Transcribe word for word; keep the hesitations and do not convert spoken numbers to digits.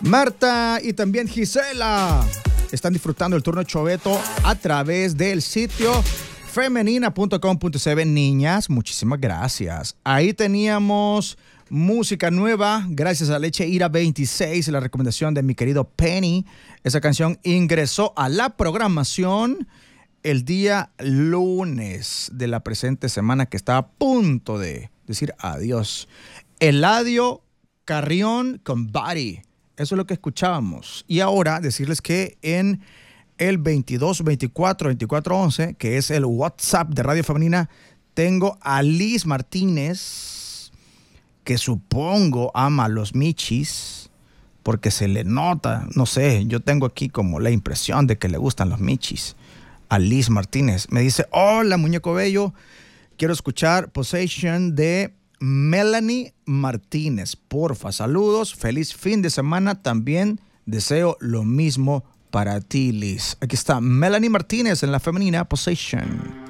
Marta y también Gisela están disfrutando el turno Choveto a través del sitio femenina punto com punto c b. Niñas, muchísimas gracias. Ahí teníamos música nueva, gracias a Leche Ira veintiséis, la recomendación de mi querido Penny. Esa canción ingresó a la programación el día lunes de la presente semana, que está a punto de decir adiós. Eladio Carrión con Body. Eso es lo que escuchábamos. Y ahora decirles que en el veintidós veinticuatro veinticuatro once, que es el WhatsApp de Radio Femenina, tengo a Liz Martínez, que supongo ama a los michis, porque se le nota, no sé, yo tengo aquí como la impresión de que le gustan los michis. A Liz Martínez me dice: hola, muñeco bello, quiero escuchar Possession de Melanie Martínez, porfa, saludos, feliz fin de semana, también deseo lo mismo para ti, Liz. Aquí está Melanie Martínez en la femenina, Possession.